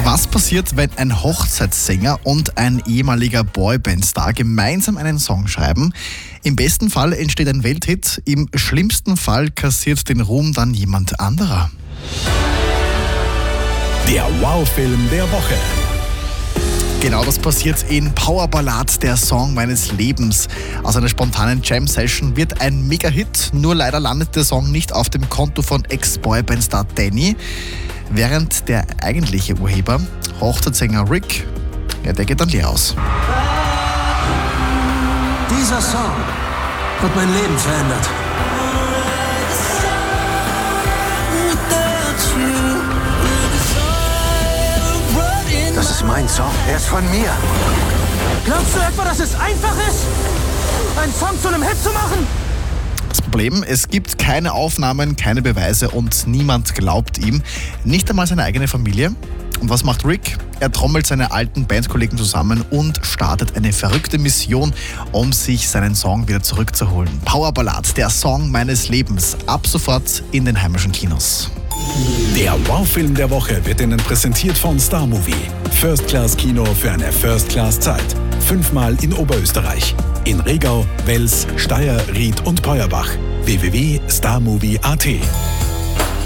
Was passiert, wenn ein Hochzeitssänger und ein ehemaliger Boybandstar gemeinsam einen Song schreiben? Im besten Fall entsteht ein Welthit, im schlimmsten Fall kassiert den Ruhm dann jemand anderer. Der Wow-Film der Woche. Genau das passiert in Powerballad, der Song meines Lebens. Aus einer spontanen Jam-Session wird ein Mega-Hit, nur leider landet der Song nicht auf dem Konto von Ex-Boyband-Star Danny. Während der eigentliche Urheber, Hochzeitssänger Rick, der geht dann leer aus. Dieser Song hat mein Leben verändert. Das ist mein Song. Er ist von mir. Glaubst du etwa, dass es einfach ist, einen Song zu einem Hit zu machen? Das Problem, es gibt keine Aufnahmen, keine Beweise und niemand glaubt ihm. Nicht einmal seine eigene Familie. Und was macht Rick? Er trommelt seine alten Bandkollegen zusammen und startet eine verrückte Mission, um sich seinen Song wieder zurückzuholen. Powerballad, der Song meines Lebens. Ab sofort in den heimischen Kinos. Der Wow-Film der Woche wird Ihnen präsentiert von Star Movie. First-Class-Kino für eine First-Class-Zeit. 5-mal in Oberösterreich. In Regau, Wels, Steyr, Ried und Peuerbach. www.starmovie.at